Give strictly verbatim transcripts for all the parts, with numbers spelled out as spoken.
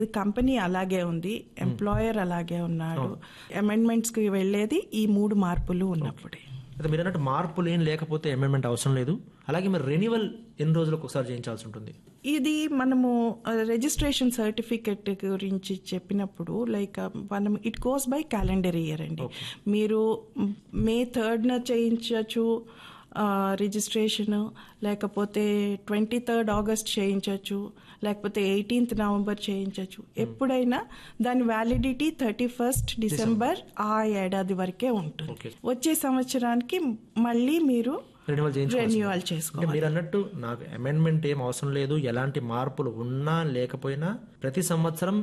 Company అలాగే ఉంది, employer అలాగే ఉన్నాడు, అమెండ్మెంట్స్ కి వెళ్లేది ఈ మూడు మార్పులు ఉన్నప్పుడే. అయితే మీరు అన్నట్టు మార్పులు ఏం లేకపోతే అమెండ్మెంట్ అవసరం లేదు. అలాగే మరి రెన్యువల్ ఎన్ని రోజులకు ఒకసారి చేయించాల్సి ఉంటుంది? ఇది మనము రిజిస్ట్రేషన్ సర్టిఫికెట్ గురించి చెప్పినప్పుడు లైక్ మనం it goes by calendar year అండి. మీరు మే థర్డ్న చేయించవచ్చు రిజిస్ట్రేషన్, లేకపోతే ట్వంటీ థర్డ్ ఆగస్ట్ చేయించవచ్చు, లేకపోతే ఎయిటీన్త్ నవంబర్ చేయించవచ్చు. ఎప్పుడైనా దాని వ్యాలిడిటీ థర్టీ ఫస్ట్ డిసెంబర్ ఆ ఏడాది వరకే ఉంటుంది. వచ్చే సంవత్సరానికి మళ్ళీ మీరు రెన్యువల్ చేసుకోవాలి. మీరు అన్నట్టు నాకు అమెండ్మెంట్ ఏం అవసరం లేదు, ఎలాంటి మార్పులు ఉన్నా లేకపోయినా ప్రతి సంవత్సరం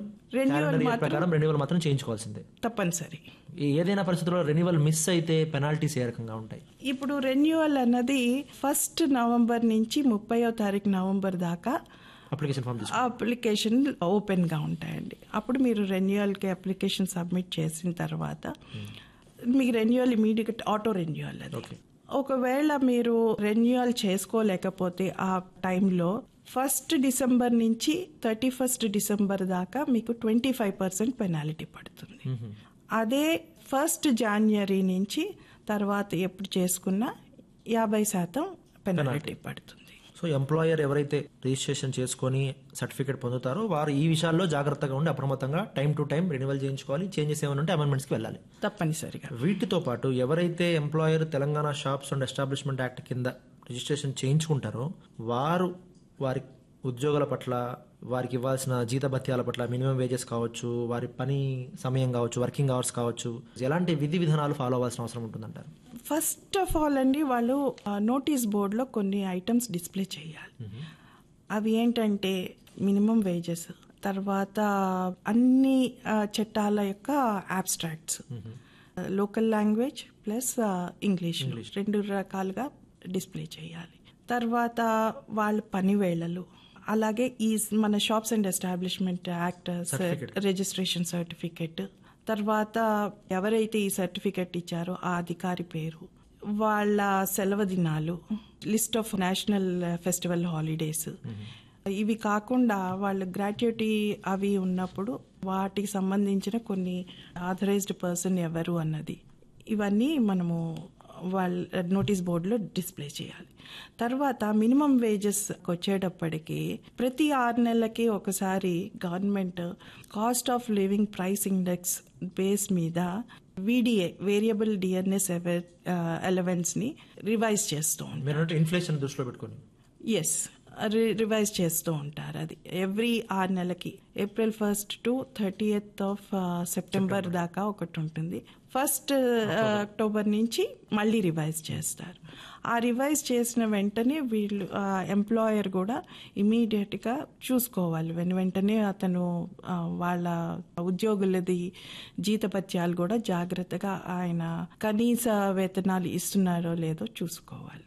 ప్రకారం రెన్యువల్ మాత్రం చేయించుకోవాల్సిందే తప్పనిసరి. ఏదైనా పరిస్థితుల్లో రెన్యువల్ మిస్ అయితే పెనాల్టీస్ ఏ రకంగా ఉంటాయి? ఇప్పుడు రెన్యువల్ అన్నది ఫస్ట్ నవంబర్ నుంచి ముప్పైవ తారీఖు నవంబర్ దాకా అప్లికేషన్ ఫామ్ అప్లికేషన్ ఓపెన్ గా ఉంటాయండి. అప్పుడు మీరు రెన్యువల్ కి అప్లికేషన్ సబ్మిట్ చేసిన తర్వాత మీకు రెన్యువల్ ఇమీడియట్ ఆటో రెన్యువల్ అది. ఒకవేళ మీరు రెన్యువల్ చేసుకోలేకపోతే ఆ టైంలో ఫస్ట్ డిసెంబర్ నుంచి థర్టీ ఫస్ట్ డిసెంబర్ దాకా మీకు ట్వంటీ ఫైవ్ పర్సెంట్ పెనాల్టీ పడుతుంది. అదే ఫస్ట్ జాన్వరి నుంచి తర్వాత ఎప్పుడు చేసుకున్నా యాభై శాతం పెనాల్టీ పడుతుంది. సో ఎంప్లాయర్ ఎవరైతే రిజిస్ట్రేషన్ చేసుకుని సర్టిఫికేట్ పొందుతారో వారు ఈ విషయాల్లో జాగ్రత్తగా ఉండి అప్రమత్తంగా టైం టు టైం రెన్యువల్ చేయించుకోవాలి. చేంజెస్ ఏమైనా ఉంటే అమెండ్మెంట్స్ కి వెళ్ళాలి తప్పనిసరిగా. వీటితో పాటు ఎవరైతే employer Telangana shops and establishment act కింద రిజిస్ట్రేషన్ చేయించుకుంటారో వారు వారి ఉద్యోగుల పట్ల, వారికి ఇవ్వాల్సిన జీతభత్యాల పట్ల, మినిమం వేజెస్ కావచ్చు, వారి పని సమయం కావచ్చు, వర్కింగ్ అవర్స్ కావచ్చు, ఎలాంటి విధి విధానాలు ఫాలో అవ్వాల్సిన అవసరం ఉంటుందంటారు? ఫస్ట్ ఆఫ్ ఆల్ అండి, వాళ్ళు నోటీస్ బోర్డులో కొన్ని ఐటమ్స్ డిస్ప్లే చేయాలి. అవి ఏంటంటే మినిమం వేజెస్, తర్వాత అన్ని చట్టాల యొక్క abstracts, local language plus English రెండు రకాలుగా డిస్ప్లే చేయాలి. తర్వాత వాళ్ళ పని వేళలు, అలాగే ఈ మన shops and establishment act registration certificate, తర్వాత ఎవరైతే ఈ సర్టిఫికెట్ ఇచ్చారో ఆ అధికారి పేరు, వాళ్ళ సెలవు దినాలు, list of national festival holidays. ఇవి కాకుండా వాళ్ళ గ్రాట్యుటీ అవి ఉన్నప్పుడు వాటికి సంబంధించిన కొన్ని ఆథరైజ్డ్ పర్సన్ ఎవరు అన్నది, ఇవన్నీ మనము వాళ్ళ నోటీస్ బోర్డులో డిస్ప్లే చేయాలి. తర్వాత మినిమం వేజెస్ వచ్చేటప్పటికి ప్రతి ఆరు నెలలకి ఒకసారి government cost of living price index base మీద వీడిఏ వేరియబుల్ డిఎన్ఎస్ ఎలవెన్స్ ని రివైజ్ చేస్తూ ఉంటారు. ఇన్ఫ్లేషన్ దృష్టిలో పెట్టుకొని ఎస్ రివైజ్ చేస్తూ ఉంటారు. అది ఎవ్రీ ఆరు నెలకి April first to thirtieth of September దాకా ఒకటి ఉంటుంది. ఫస్ట్ అక్టోబర్ నుంచి మళ్ళీ రివైజ్ చేస్తారు. ఆ రివైజ్ చేసిన వెంటనే వీళ్ళు ఎంప్లాయర్ కూడా ఇమీడియట్ గా చూసుకోవాలి. వెను వెంటనే అతను వాళ్ళ ఉద్యోగులది జీతభత్యాలు కూడా జాగ్రత్తగా ఆయన కనీస వేతనాలు ఇస్తున్నారో లేదో చూసుకోవాలి.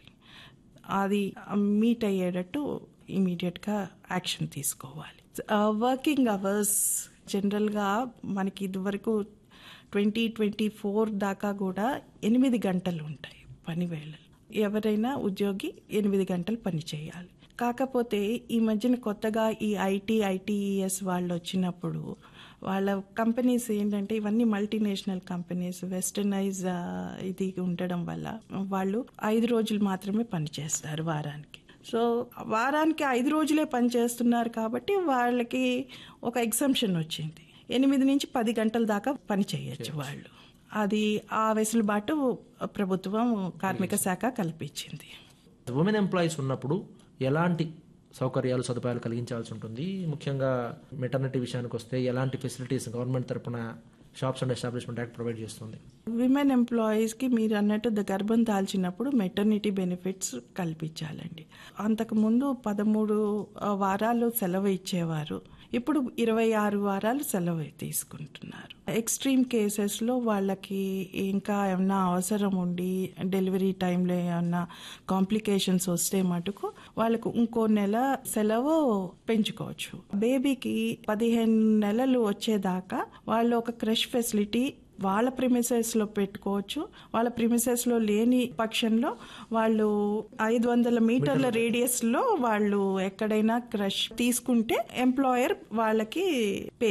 అది మీట్ అయ్యేటట్టు ఇమీడియట్ గా యాక్షన్ తీసుకోవాలి. వర్కింగ్ అవర్స్ జనరల్ గా మనకి ఇదివరకు ట్వంటీ ట్వంటీ ఫోర్ దాకా కూడా ఎనిమిది గంటలు ఉంటాయి పని వేళలు. ఎవరైనా ఉద్యోగి ఎనిమిది గంటలు పని చేయాలి. కాకపోతే ఈ మధ్యన కొత్తగా ఈ ఐటీ ఐటీఈఎస్ వాళ్ళు వచ్చినప్పుడు వాళ్ళ కంపెనీస్ ఏంటంటే ఇవన్నీ మల్టీనేషనల్ కంపెనీస్, వెస్టర్నైజ్ ఇది ఉండడం వల్ల వాళ్ళు ఐదు రోజులు మాత్రమే పని చేస్తారు వారానికి. సో వారానికి ఐదు రోజులే పని చేస్తున్నారు కాబట్టి వాళ్ళకి ఒక ఎగ్జంప్షన్ వచ్చింది. ఎనిమిది నుంచి పది గంటల దాకా పని చేయొచ్చు వాళ్ళు. అది ఆ వెసులుబాటు ప్రభుత్వం కార్మిక శాఖ కల్పించింది. ఉమెన్ ఎంప్లాయీస్ ఉన్నప్పుడు ఎలాంటి సౌకర్యాలు సదుపాయాలు కలిగించాల్సి ఉంటుంది? ముఖ్యంగా మెటర్నిటీ విషయానికి వస్తే ఎలాంటి ఫెసిలిటీస్ గవర్నమెంట్ తరపున shops and establishment act provide చేస్తుంది? విమెన్ ఎంప్లాయీస్ కి మీరు అన్నట్టు గర్భం దాల్చినప్పుడు మెటర్నిటీ బెనిఫిట్స్ కల్పించాలండి. అంతకు ముందు పదమూడు వారాలు సెలవు ఇచ్చేవారు, ఇప్పుడు ఇరవై ఆరు వారాలు సెలవు తీసుకుంటున్నారు. ఎక్స్ట్రీమ్ కేసెస్ లో వాళ్ళకి ఇంకా ఏమన్నా అవసరం ఉండి డెలివరీ టైంలో ఏమన్నా కాంప్లికేషన్స్ వస్తే మటుకు వాళ్ళకు ఇంకో నెల సెలవు పెంచుకోవచ్చు. బేబీకి పదిహేను నెలలు వచ్చేదాకా వాళ్ళు ఒక క్రష్ ఫెసిలిటీ వాళ్ళ ప్రిమిసెస్ లో పెట్టుకోవచ్చు. వాళ్ళ ప్రిమిసెస్ లో లేని పక్షంలో వాళ్ళు ఐదు వందల మీటర్ల రేడియస్ లో వాళ్ళు ఎక్కడైనా క్రష్ తీసుకుంటే ఎంప్లాయర్ వాళ్ళకి